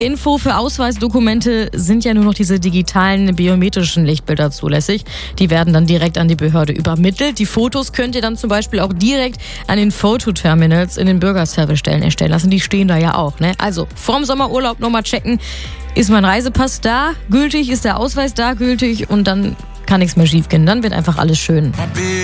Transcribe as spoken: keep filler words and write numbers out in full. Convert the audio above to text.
Info: Für Ausweisdokumente sind ja nur noch diese digitalen biometrischen Lichtbilder zulässig. Die werden dann direkt an die Behörde übermittelt. Die Fotos könnt ihr dann zum Beispiel auch direkt an den Fototerminals in den Bürgerservicestellen erstellen lassen. Die stehen da ja auch, ne? Also vorm Sommerurlaub nochmal checken. Ist mein Reisepass da gültig? Ist der Ausweis da gültig? Und dann kann nichts mehr schief gehen. Dann wird einfach alles schön.